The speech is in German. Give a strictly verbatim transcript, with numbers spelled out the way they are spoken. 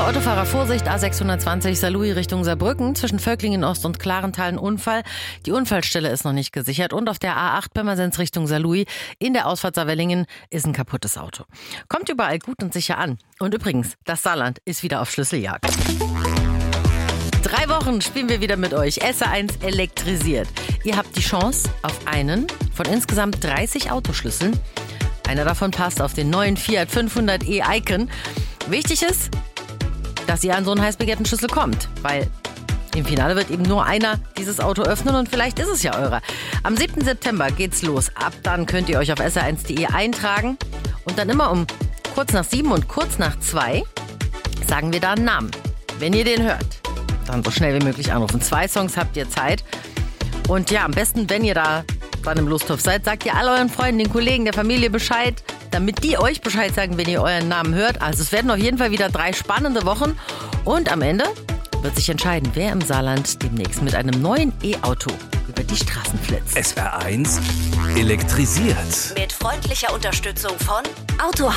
Autofahrer Vorsicht, A sechshundertzwanzig Saarlouis Richtung Saarbrücken. Zwischen Völklingen Ost und Klarental ein Unfall. Die Unfallstelle ist noch nicht gesichert. Und auf der A acht Pirmasens Richtung Saarlouis in der Ausfahrt Saarwellingen ist ein kaputtes Auto. Kommt überall gut und sicher an. Und übrigens, das Saarland ist wieder auf Schlüsseljagd. Drei Wochen spielen wir wieder mit euch. S R eins elektrisiert. Ihr habt die Chance auf einen von insgesamt dreißig Autoschlüsseln. Einer davon passt auf den neuen Fiat fünfhundert e Icon. Wichtig ist, dass ihr an so einen heiß begehrten Schlüssel kommt, weil im Finale wird eben nur einer dieses Auto öffnen und vielleicht ist es ja eurer. Am siebten September geht's los. Ab dann könnt ihr euch auf S R eins punkt de eintragen und dann immer um kurz nach sieben und kurz nach zwei sagen wir da einen Namen. Wenn ihr den hört, dann so schnell wie möglich anrufen. Zwei Songs habt ihr Zeit und ja, am besten, wenn ihr da dann im Lostopf seid, sagt ihr all euren Freunden, den Kollegen, der Familie Bescheid, damit die euch Bescheid sagen, wenn ihr euren Namen hört. Also es werden auf jeden Fall wieder drei spannende Wochen und am Ende wird sich entscheiden, wer im Saarland demnächst mit einem neuen E-Auto über die Straßen flitzt. S R eins elektrisiert. Mit freundlicher Unterstützung von Autohaus.